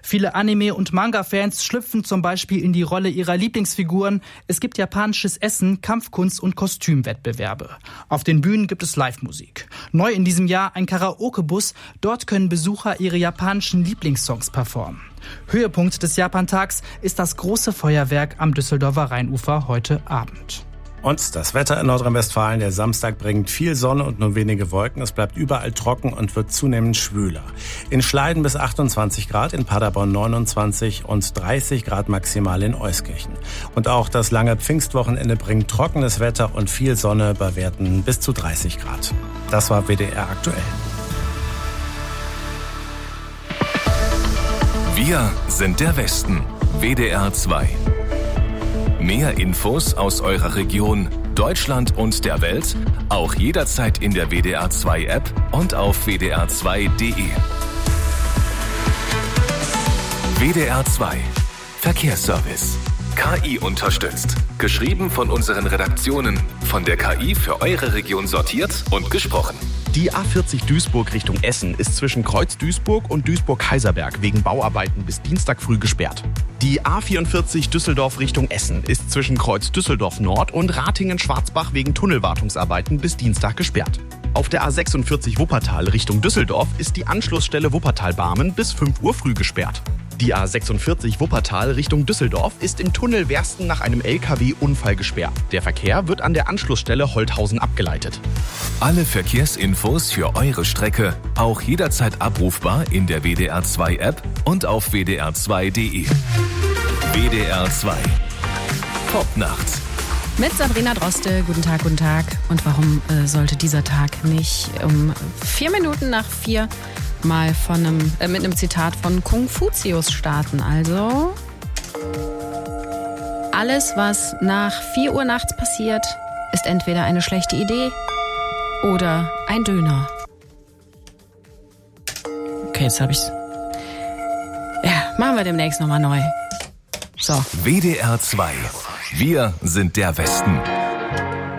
Viele Anime- und Manga-Fans schlüpfen zum Beispiel in die Rolle ihrer Lieblingsfiguren. Es gibt japanisches Essen, Kampfkunst und Kostümwettbewerbe. Auf den Bühnen gibt es Live-Musik. Neu in diesem Jahr ein Karaoke-Bus. Dort können Besucher ihre japanischen Lieblingssongs performen. Höhepunkt des Japantags ist das große Feuerwerk am Düsseldorfer Rheinufer heute Abend. Und das Wetter in Nordrhein-Westfalen. Der Samstag bringt viel Sonne und nur wenige Wolken. Es bleibt überall trocken und wird zunehmend schwüler. In Schleiden bis 28 Grad, in Paderborn 29 und 30 Grad maximal in Euskirchen. Und auch das lange Pfingstwochenende bringt trockenes Wetter und viel Sonne bei Werten bis zu 30 Grad. Das war WDR aktuell. Wir sind der Westen. WDR 2. Mehr Infos aus eurer Region, Deutschland und der Welt, auch jederzeit in der WDR 2 App und auf wdr2.de. WDR 2 Verkehrsservice. KI unterstützt. Geschrieben von unseren Redaktionen. Von der KI für eure Region sortiert und gesprochen. Die A40 Duisburg Richtung Essen ist zwischen Kreuz Duisburg und Duisburg-Kaiserberg wegen Bauarbeiten bis Dienstag früh gesperrt. Die A44 Düsseldorf Richtung Essen ist zwischen Kreuz Düsseldorf Nord und Ratingen-Schwarzbach wegen Tunnelwartungsarbeiten bis Dienstag gesperrt. Auf der A46 Wuppertal Richtung Düsseldorf ist die Anschlussstelle Wuppertal-Barmen bis 5 Uhr früh gesperrt. Die A46 Wuppertal Richtung Düsseldorf ist im Tunnel Wersten nach einem LKW-Unfall gesperrt. Der Verkehr wird an der Anschlussstelle Holthausen abgeleitet. Alle Verkehrsinfos für eure Strecke auch jederzeit abrufbar in der WDR 2 App und auf wdr2.de. WDR 2 Popnacht. Mit Sabrina Droste. Guten Tag, guten Tag. Und warum sollte dieser Tag nicht um 4 Minuten nach 4 mal mit einem Zitat von Konfuzius starten? Also, alles, was nach 4 Uhr nachts passiert, ist entweder eine schlechte Idee oder ein Döner. Okay, jetzt habe ich's. Ja, machen wir demnächst nochmal neu. So. WDR 2. Wir sind der Westen.